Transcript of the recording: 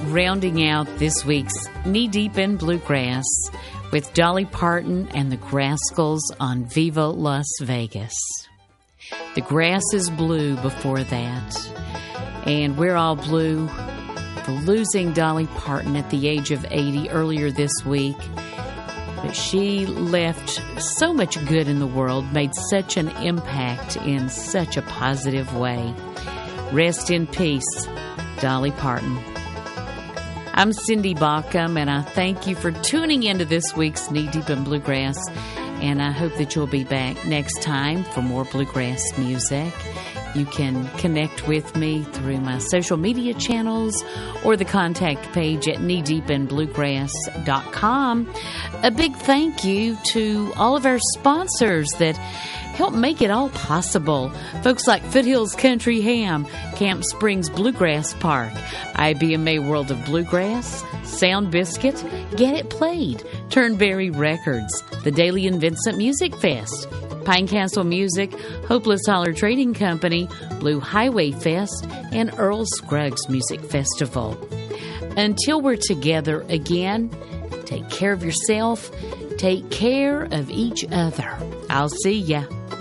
rounding out this week's Knee Deep in Bluegrass with Dolly Parton and the Grascals on Viva Las Vegas. The Grass is Blue before that, and We're All Blue for losing Dolly Parton at the age of 80 earlier this week. But she left so much good in the world, made such an impact in such a positive way. Rest in peace, Dolly Parton. I'm Cindy Baucom, and I thank you for tuning into this week's Knee Deep in Bluegrass, and I hope that you'll be back next time for more bluegrass music. You can connect with me through my social media channels or the contact page at kneedeepinbluegrass.com. A big thank you to all of our sponsors that help make it all possible. Folks like Foothills Country Ham, Camp Springs Bluegrass Park, IBMA World of Bluegrass, Sound Biscuit, Get It Played, Turnberry Records, the Daily and Vincent Music Fest, Pine Castle Music, Hopeless Holler Trading Company, Blue Highway Fest, and Earl Scruggs Music Festival. Until we're together again, take care of yourself, take care of each other. I'll see ya.